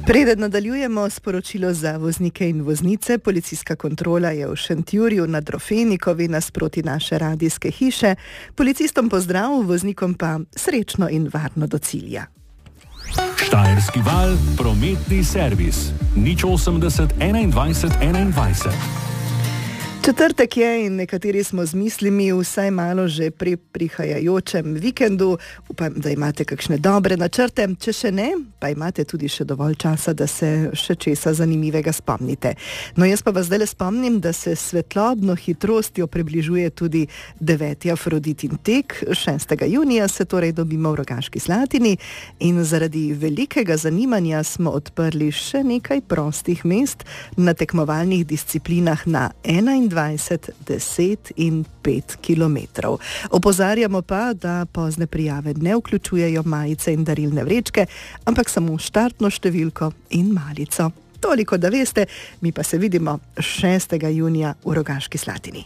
Preden nadaljujemo sporočilo za voznike in voznice, policijska kontrola je v Šentjurju na Drofenikovi nasproti naše radijske hiše. Policistom pozdrav, voznikom pa srečno in varno do cilja. Štajerski val, prometni servis. 080 21 21. Četrtek je in nekateri smo z mislimi vsaj malo že pri prihajajočem vikendu. Upam, da imate kakšne dobre načrte. Če še ne, pa imate tudi še dovolj časa, da se še česa zanimivega spomnite. No, jaz pa vas zdaj spomnim, da se s svetlobno hitrostjo približuje tudi 9. Afroditin tek. 6. junija se torej dobimo v Rogaški Slatini in zaradi velikega zanimanja smo odprli še nekaj prostih mest na tekmovalnih disciplinah na 21, 10 in 5 kilometrov. Opozarjamo pa, da pozne prijave ne vključujejo majice in darilne vrečke, ampak samo štartno številko in malico. Toliko, da veste, mi pa se vidimo 6. junija v Rogaški Slatini.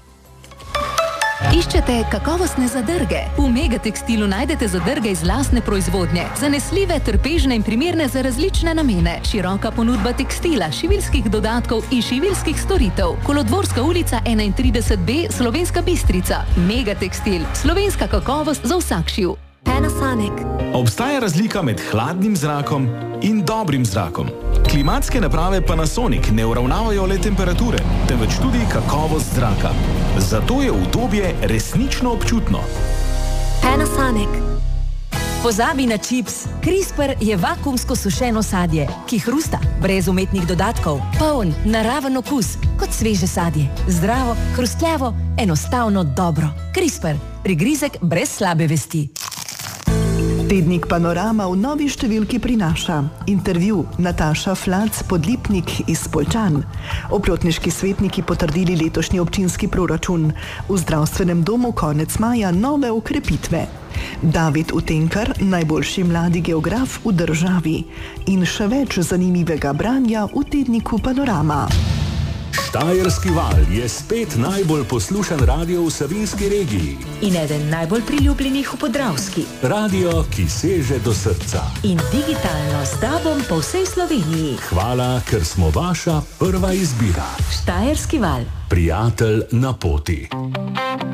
Iščete kakovostne zadrge? V Megatekstilu najdete zadrge iz lastne proizvodnje, zanesljive, trpežne in primerne za različne namene. Široka ponudba tekstila, šiviljskih dodatkov in šiviljskih storitev. Kolodvorska ulica 31B, Slovenska Bistrica. Megatekstil, slovenska kakovost za vsak šiv. Panasonic. Obstaja razlika med hladnim zrakom in dobrim zrakom. Klimatske naprave Panasonic ne uravnavajo le temperature, temveč tudi kakovost zraka. Zato je udobje resnično občutno. Panasonic. Pozabi na čips. CRISPR je vakuumsko sušeno sadje, ki hrusta, brez umetnih dodatkov, poln, naraven okus, kot sveže sadje. Zdravo, hrustljavo, enostavno dobro. CRISPR. Prigrizek brez slabe vesti. Tednik Panorama v novi številki prinaša intervju Nataša Flac Podlipnik iz Poljčan. Oplotniški svetniki potrdili letošnji občinski proračun. V zdravstvenem domu konec maja nove ukrepitve. David Utenkar, najboljši mladi geograf v državi. In še več zanimivega branja v tedniku Panorama. Štajerski val je spet najbolj poslušan radio v Savinjski regiji. In eden najbolj priljubljenih v Podravski. Radio, ki seže do srca. In digitalno z DAB-om po vsej Sloveniji. Hvala, ker smo vaša prva izbira. Štajerski val. Prijatelj na poti.